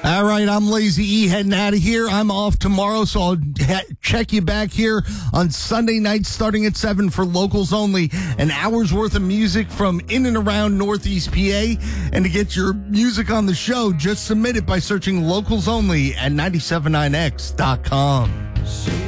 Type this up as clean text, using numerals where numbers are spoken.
All right, I'm Lazy E heading out of here. I'm off tomorrow, so I'll check you back here on Sunday night starting at 7 for Locals Only. An hour's worth of music from in and around Northeast PA. And to get your music on the show, just submit it by searching Locals Only at 979x.com.